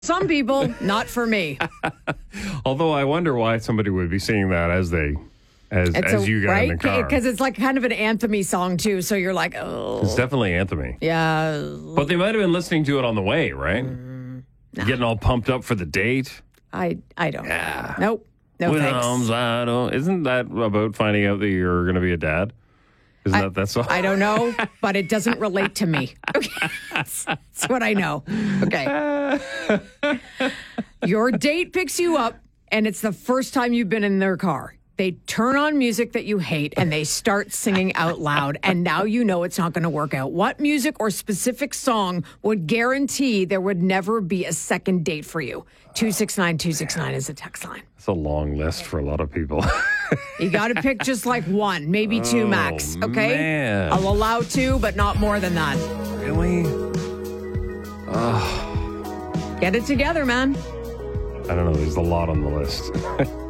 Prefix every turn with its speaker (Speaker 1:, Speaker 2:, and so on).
Speaker 1: Some people, not for me.
Speaker 2: Although I wonder why somebody would be singing that as you got in the car.
Speaker 1: Because it's like kind of an anthem-y song, too. So you're like, oh.
Speaker 2: It's definitely anthem-y.
Speaker 1: Yeah.
Speaker 2: But they might have been listening to it on the way, right?
Speaker 1: Nah.
Speaker 2: Getting all pumped up for the date.
Speaker 1: I don't.
Speaker 2: Yeah.
Speaker 1: Nope. No
Speaker 2: With
Speaker 1: thanks.
Speaker 2: arms wide open. Isn't that about finding out that you're going to be a dad? Isn't that song?
Speaker 1: I don't know, but it doesn't relate to me. Okay. That's what I know. Okay. Your date picks you up, and it's the first time you've been in their car. They turn on music that you hate, and they start singing out loud, and now you know it's not going to work out. What music or specific song would guarantee there would never be a second date for you? 269-269 is the text line.
Speaker 2: It's a long list for a lot of people.
Speaker 1: You got to pick just like one, maybe two max, okay?
Speaker 2: Man.
Speaker 1: I'll allow two, but not more than that.
Speaker 2: Really?
Speaker 1: Get it together, man.
Speaker 2: I don't know. There's a lot on the list.